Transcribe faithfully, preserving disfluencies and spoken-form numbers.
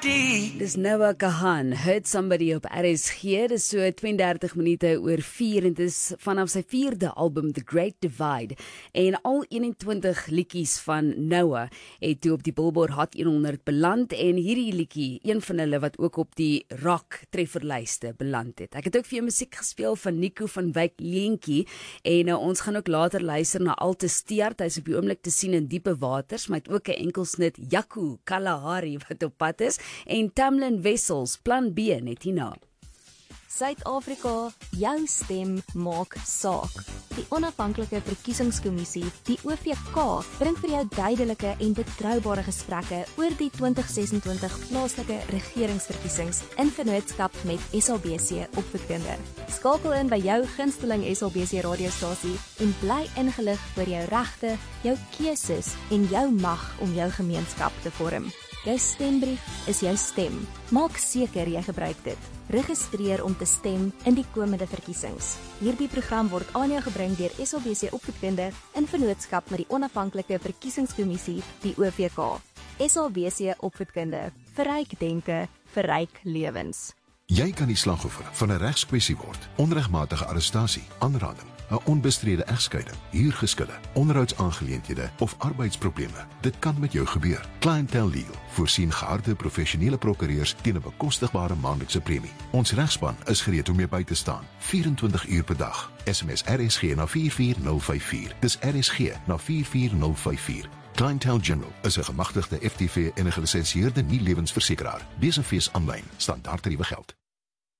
Dis Noah Kahan, Hurt Somebody op R S G, dis so tweeëndertig minute oor vier en dis vanaf sy vierde album The Great Divide en al eenentwintig liedjies van Noah het toe op die Billboard Hot honderd beland en hierdie liedjie, een van hulle wat ook op die rock trefferlyste beland het. Ek het ook vir jou musiek gespeel van Nico van Wyk Leentjie en uh, ons gaan ook later luister na Alte Steert, hy is op die oomblik te sien in diepe waters, maar het ook 'n enkelsnit Jaco Kalahari wat op pad is en Tamlin Wessels, Plan B net hierna. Suid-Afrika, jou stem maak saak. Die onafhanklike verkiesingskommissie, die O V K, bring vir jou duidelike en betroubare gesprekke oor die twintig sesentwintig plaaslike regeringsverkiesings in vennootskap met S A B C Opvoedkunde. Skakel in by jou gunsteling S A B C radiostasie en bly ingelig oor jou regte, jou keuses en jou mag om jou gemeenskap te vorm. Jou stembrief is jou stem. Maak seker jy gebruik dit. Registreer om te stem in die komende verkiesings. Hierdie program word aan jou gebring deur S A B C Opvoedkunde in vennootskap met die onafhanklike verkiesingskommissie, die O V K. S A B C Opvoedkunde, verryk denke, verryk lewens. Jy kan die slagoffer van 'n regskwessie word. Onregmatige arrestasie, aanranding, 'n onbestrede egskeiding, huurgeskille, onderhoudsaangeleenthede of arbeidsprobleme. Dit kan met jou gebeur. Clientele Legal voorsien geharde professionele prokureurs teen 'n bekostigbare maandelikse premie. Ons regspan is gereed om jou by te staan, vyf-en-twintig uur per dag. S M S R S G na vier vier nul vyf vier. Dis R S G na vier vier nul vyf vier. Clientele General is 'n gemagtigde F T V en 'n gelisensieerde nie-lewensversekeraar. Besigfees aanlyn, standaard tariewe geld.